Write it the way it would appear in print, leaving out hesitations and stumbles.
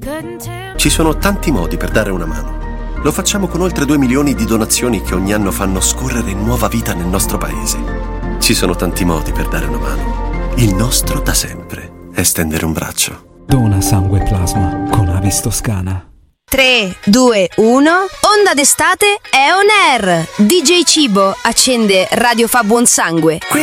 Ci sono tanti modi per dare una mano. Lo facciamo con oltre 2 milioni di donazioni che ogni anno fanno scorrere nuova vita nel nostro paese. Ci sono tanti modi per dare una mano. Il nostro da sempre è stendere un braccio. Dona sangue e plasma con Avis Toscana. 3, 2, 1. Onda d'estate è on air. DJ Cibo accende Radio Fa Buon Sangue.